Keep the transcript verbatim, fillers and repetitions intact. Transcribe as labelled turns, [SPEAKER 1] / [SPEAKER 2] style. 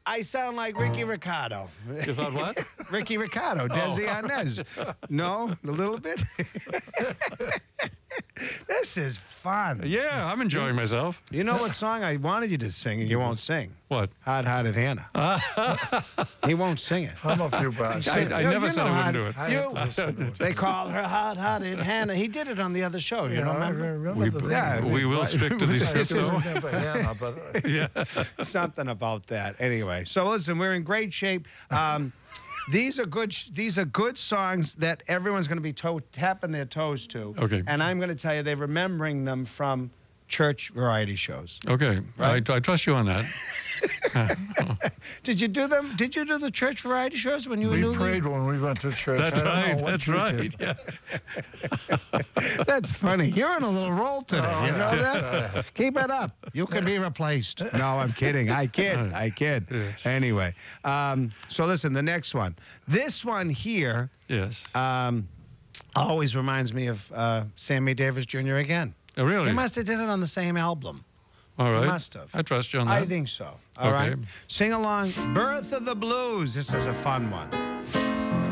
[SPEAKER 1] I sound like Ricky Ricardo.
[SPEAKER 2] You thought what?
[SPEAKER 1] Ricky Ricardo, Desi Arnaz. No, a little bit. This is fun.
[SPEAKER 2] Yeah, I'm enjoying myself.
[SPEAKER 1] You know what song I wanted you to sing and you won't sing?
[SPEAKER 2] What?
[SPEAKER 1] Hard Hearted Hannah. He won't sing it.
[SPEAKER 3] I'm a few bars.
[SPEAKER 2] I, I
[SPEAKER 1] You-
[SPEAKER 2] never
[SPEAKER 1] you
[SPEAKER 2] said
[SPEAKER 1] know
[SPEAKER 2] I
[SPEAKER 1] hard-
[SPEAKER 2] wouldn't do it.
[SPEAKER 1] You,
[SPEAKER 3] I listen to it.
[SPEAKER 1] they call her Hard Hearted Hannah. He did it on the other show. You
[SPEAKER 3] Yeah,
[SPEAKER 1] know,
[SPEAKER 3] I
[SPEAKER 1] remember?
[SPEAKER 3] remember
[SPEAKER 2] We-
[SPEAKER 3] the
[SPEAKER 1] yeah,
[SPEAKER 3] thing.
[SPEAKER 2] we will stick to these
[SPEAKER 3] I
[SPEAKER 2] scripts,
[SPEAKER 3] don't
[SPEAKER 2] though.
[SPEAKER 3] remember Hannah, but uh,
[SPEAKER 2] Yeah.
[SPEAKER 1] Something about that. Anyway, so listen, we're in great shape. Um, these are good. sh- These are good songs that everyone's going to be toe, tapping their toes to.
[SPEAKER 2] Okay.
[SPEAKER 1] And I'm going to tell you, they're remembering them from church variety shows.
[SPEAKER 2] Okay.
[SPEAKER 1] Right.
[SPEAKER 2] I, I trust you on that.
[SPEAKER 1] Did you do them? Did you do the church variety shows when you
[SPEAKER 3] we
[SPEAKER 1] were new?
[SPEAKER 3] prayed when we went to church.
[SPEAKER 2] That's
[SPEAKER 3] I don't know
[SPEAKER 2] right.
[SPEAKER 3] what
[SPEAKER 2] That's
[SPEAKER 3] you
[SPEAKER 2] right.
[SPEAKER 3] did.
[SPEAKER 2] Yeah.
[SPEAKER 1] That's funny. You're on a little roll today.
[SPEAKER 3] Oh,
[SPEAKER 1] you know
[SPEAKER 3] yeah.
[SPEAKER 1] that? Keep it up. You can be replaced. No, I'm kidding. I kid. I kid.
[SPEAKER 2] Yes.
[SPEAKER 1] Anyway, um, so listen, the next one. This one here
[SPEAKER 2] Yes.
[SPEAKER 1] um, always reminds me of uh, Sammy Davis Junior again.
[SPEAKER 2] Oh, really?
[SPEAKER 1] He must have did it on the same album.
[SPEAKER 2] All right.
[SPEAKER 1] must have.
[SPEAKER 2] I trust you on that.
[SPEAKER 1] I think so. All right.
[SPEAKER 2] Okay.
[SPEAKER 1] Sing along. Birth of the Blues. This is a fun one.